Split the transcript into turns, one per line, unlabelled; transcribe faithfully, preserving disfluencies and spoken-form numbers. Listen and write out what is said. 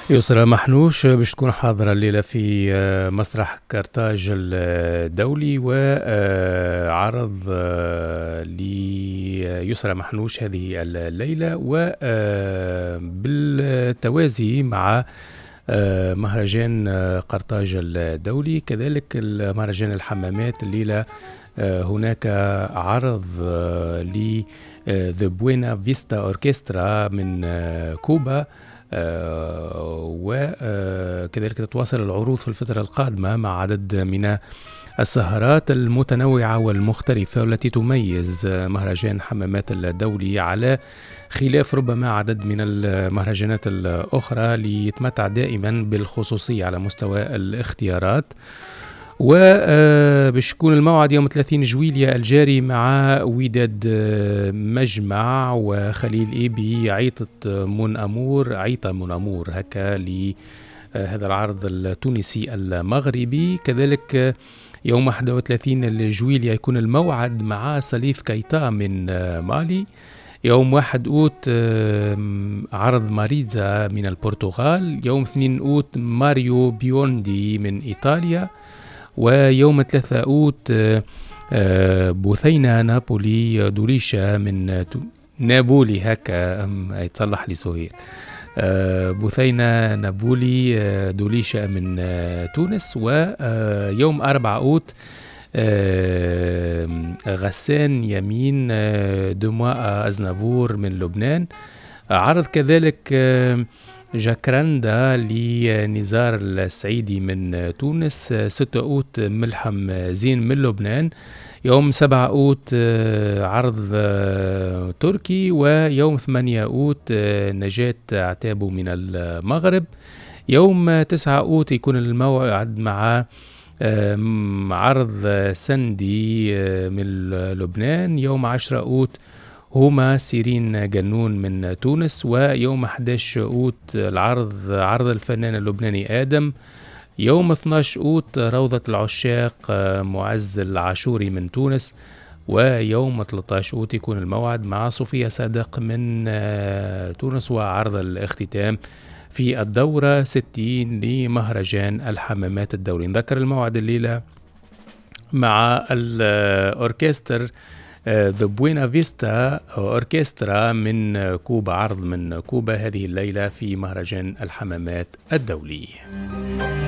يسرى محنوش باش تكون حاضرة الليلة في مسرح كارتاج الدولي، وعرض ليسرى محنوش هذه الليلة، وبالتوازي مع مهرجان قرطاج الدولي كذلك المهرجان الحمامات. الليلة هناك عرض ل The Buena Vista Orchestra من كوبا، وكذلك تتواصل العروض في الفترة القادمة مع عدد من السهرات المتنوعة والمختلفة والتي تميز مهرجان حمامات الدولي على خلاف ربما عدد من المهرجانات الأخرى، ليتمتع دائما بالخصوصية على مستوى الاختيارات. وباش يكون الموعد يوم ثلاثين جويلية الجاري مع وداد مجمع وخليل إيبي عيطة من أمور عيطة من أمور هكا لهذا العرض التونسي المغربي. كذلك يوم واحد وثلاثين جويلية يكون الموعد مع سليف كيتا من مالي. يوم واحد أوت عرض ماريزا من البرتغال. يوم اثنين أوت ماريو بيوندي من إيطاليا. ويوم ثلاثة أوت بوثينا نابولي دوريشا من نابولي هكا يتصلح لي سهيل بوثينا نابولي دوليشا من تونس. ويوم أربعة أوت غسان يمين دماء أزنافور من لبنان. عرض كذلك جاكراندا لنزار السعيدي من تونس. ستة أوت ملحم زين من لبنان. يوم سبعة أوت عرض تركي. ويوم ثمانية أوت نجاة عتابو من المغرب. يوم تسعة أوت يكون الموعد مع عرض سندي من لبنان. يوم عشرة أوت هما سيرين جنون من تونس. ويوم أحد عشر أوت العرض عرض الفنان اللبناني آدم. يوم اثني عشر أوت روضة العشاق معز العاشوري من تونس. ويوم ثلاثة عشر أوت يكون الموعد مع صوفيا صادق من تونس. وعرض الاختتام في الدورة ستين لمهرجان الحمامات الدولي. نذكر الموعد الليلة مع الأوركستر The Buena Vista أوركسترا من كوبا، عرض من كوبا هذه الليلة في مهرجان الحمامات الدولي.